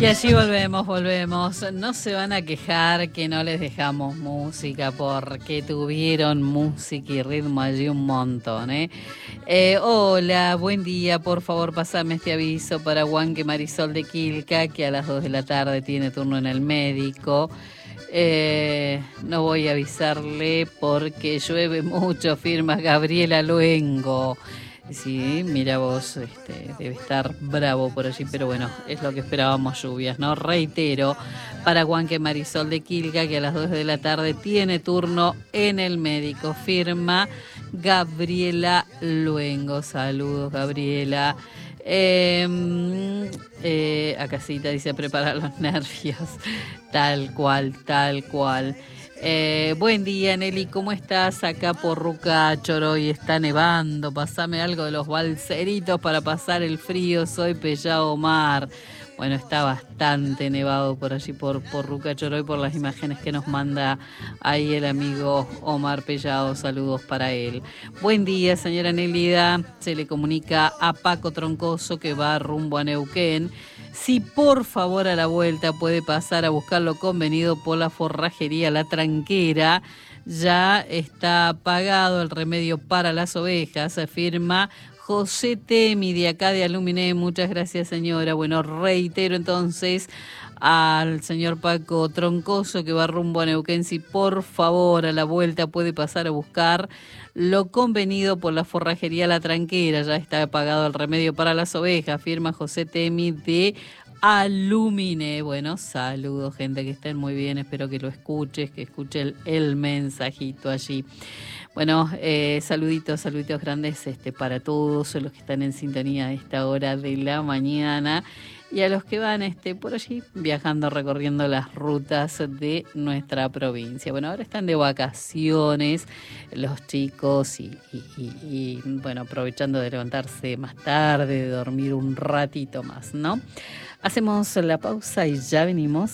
Y allí volvemos. No se van a quejar que no les dejamos música, porque tuvieron música y ritmo allí un montón, ¿eh? Hola, buen día. Por favor, pasame este aviso para Huanque Marisol de Quilca, que a las 2 de la tarde tiene turno en el médico. No voy a avisarle porque llueve mucho, firma Gabriela Luengo. Sí, mira vos, debe estar bravo por allí, pero bueno, es lo que esperábamos, lluvias, ¿no? Reitero, para Huanque Marisol de Quilca, que a las 2 de la tarde tiene turno en el médico, firma Gabriela Luengo. Saludos, Gabriela. Acasita dice preparar los nervios, tal cual. Buen día, Nelly, ¿cómo estás? Acá por Rucachoro, hoy está nevando, pasame algo de los balseritos para pasar el frío, soy Pellado Omar. Bueno, está bastante nevado por allí, por Rucachoro, y por las imágenes que nos manda ahí el amigo Omar Pellado, saludos para él. Buen día, señora Nelida, se le comunica a Paco Troncoso que va rumbo a Neuquén. Si por favor a la vuelta puede pasar a buscar lo convenido por la forrajería La Tranquera, ya está pagado el remedio para las ovejas, afirma José Temi de acá de Aluminé. Muchas gracias, señora. Bueno, reitero entonces al señor Paco Troncoso que va rumbo a Neuquén, si por favor a la vuelta puede pasar a buscar lo convenido por la forrajería La Tranquera, ya está pagado el remedio para las ovejas, firma José Temi de Aluminé. Bueno, saludos, gente, que estén muy bien, espero que lo escuches, que escuche el mensajito allí. Bueno, saluditos grandes para todos los que están en sintonía a esta hora de la mañana y a los que van por allí viajando, recorriendo las rutas de nuestra provincia. Bueno, ahora están de vacaciones los chicos y bueno, aprovechando de levantarse más tarde, de dormir un ratito más, ¿no? Hacemos la pausa y ya venimos.